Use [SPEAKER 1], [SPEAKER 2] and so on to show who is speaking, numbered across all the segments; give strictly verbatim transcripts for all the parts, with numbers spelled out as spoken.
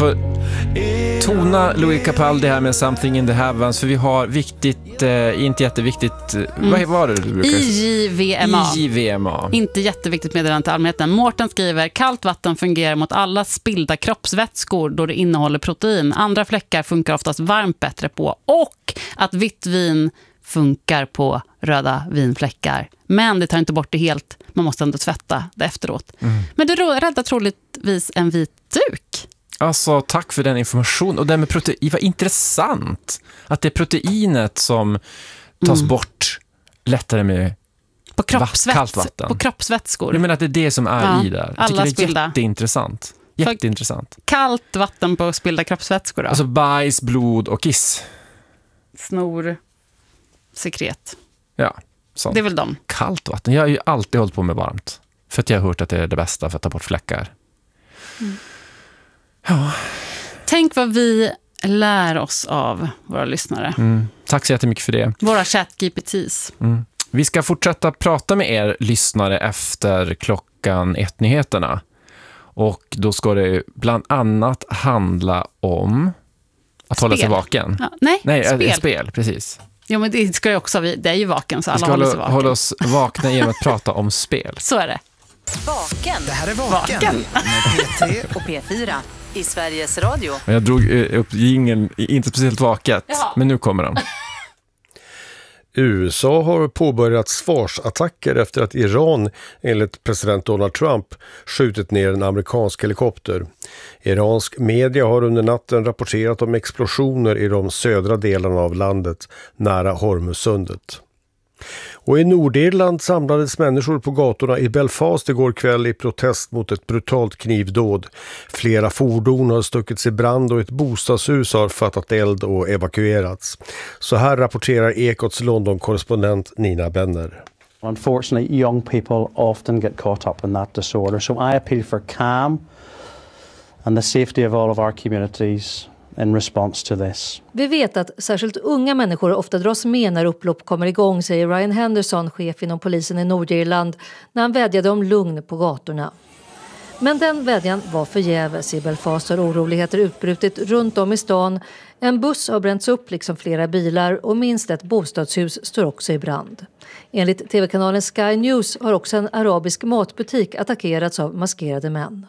[SPEAKER 1] får tona Louis Capaldi här med Something in the Heavens, för vi har viktigt, eh, inte jätteviktigt, mm. vad var det du brukar säga?
[SPEAKER 2] I J V M A.
[SPEAKER 1] I J V M A.
[SPEAKER 2] Inte jätteviktigt meddelande till allmänheten. Mårten skriver, kallt vatten fungerar mot alla spillda kroppsvätskor då det innehåller protein. Andra fläckar funkar oftast varmt bättre på. Och att vitt vin funkar på röda vinfläckar. Men det tar inte bort det helt. Man måste ändå tvätta det efteråt. Mm. Men du räddar troligtvis en vit duk.
[SPEAKER 1] Alltså, tack för den information. Och det med protein, vad intressant att det är proteinet som tas mm. bort lättare med
[SPEAKER 2] på, kroppsväts-
[SPEAKER 1] kallt vatten.
[SPEAKER 2] på kroppsvätskor.
[SPEAKER 1] Jag menar att det är det som är ja, i där. Jag tycker det är
[SPEAKER 2] spilda.
[SPEAKER 1] jätteintressant. Jätteintressant.
[SPEAKER 2] Kallt vatten på spillda kroppsvätskor då?
[SPEAKER 1] Alltså bajs, blod och kiss.
[SPEAKER 2] Snor, sekret.
[SPEAKER 1] Ja, sånt.
[SPEAKER 2] Det är väl de.
[SPEAKER 1] Kallt vatten. Jag har ju alltid hållit på med varmt. För att jag har hört att det är det bästa för att ta bort fläckar. Mm. Ja.
[SPEAKER 2] Tänk vad vi lär oss av våra lyssnare.
[SPEAKER 1] Mm. Tack så jättemycket för det.
[SPEAKER 2] Våra chat-G P T's.
[SPEAKER 1] Mm. Vi ska fortsätta prata med er lyssnare efter klockan ett-nyheterna. Och då ska det bland annat handla om att spel. Hålla sig vaken.
[SPEAKER 2] Ja, nej,
[SPEAKER 1] nej,
[SPEAKER 2] spel.
[SPEAKER 1] spel, precis.
[SPEAKER 2] Jo, men det ska ju också, det är ju vaken så alla
[SPEAKER 1] håller sig
[SPEAKER 2] vaken.
[SPEAKER 1] Vi ska hålla oss vakna genom att prata om spel.
[SPEAKER 2] Så är det.
[SPEAKER 3] Vaken. Det här är Vaken. Vaken. Med P tre och P fyra i Sveriges Radio.
[SPEAKER 1] Jag drog upp jingeln, inte speciellt vaket, ja. Men nu kommer den.
[SPEAKER 4] U S A har påbörjat svarsattacker efter att Iran, enligt president Donald Trump, skjutit ner en amerikansk helikopter. Iransk media har under natten rapporterat om explosioner i de södra delarna av landet, nära Hormuzsundet. Och i Nordirland samlades människor på gatorna i Belfast igår kväll i protest mot ett brutalt knivdåd. Flera fordon har stuckits i brand och ett bostadshus har fattat eld och evakuerats. Så här rapporterar Ekots London-korrespondent Nina Benner.
[SPEAKER 5] Unfortunately, young people often get caught up in that disorder. So I appeal for calm and the safety of all of our communities in response to this.
[SPEAKER 6] Vi vet att särskilt unga människor ofta dras med när upplopp kommer igång, säger Ryan Henderson, chef inom polisen i Nordirland, när han vädjade om lugn på gatorna. Men den vädjan var förgäves. I Belfast har oroligheter utbrutit runt om i stan. En buss har bränts upp liksom flera bilar och minst ett bostadshus står också i brand. Enligt tv-kanalen Sky News har också en arabisk matbutik attackerats av maskerade män.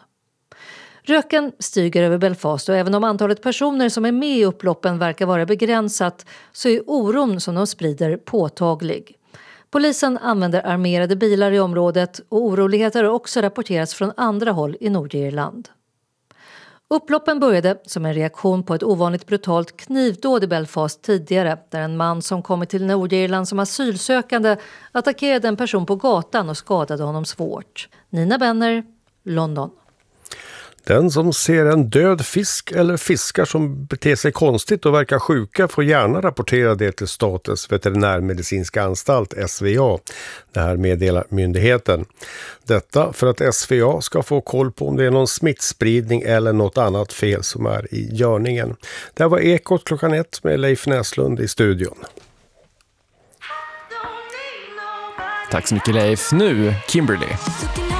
[SPEAKER 6] Röken stiger över Belfast och även om antalet personer som är med i upploppen verkar vara begränsat så är oron som de sprider påtaglig. Polisen använder armerade bilar i området och oroligheter har också rapporterats från andra håll i Nordirland. Upploppen började som en reaktion på ett ovanligt brutalt knivdåd i Belfast tidigare där en man som kommit till Nordirland som asylsökande attackerade en person på gatan och skadade honom svårt. Nina Benner, London.
[SPEAKER 4] Den som ser en död fisk eller fiskar som beter sig konstigt och verkar sjuka får gärna rapportera det till Statens veterinärmedicinska anstalt S V A. Det här meddelar myndigheten. Detta för att S V A ska få koll på om det är någon smittspridning eller något annat fel som är i görningen. Det här var Ekot klockan ett med Leif Näslund i studion.
[SPEAKER 1] Tack så mycket Leif. Nu Kimberly.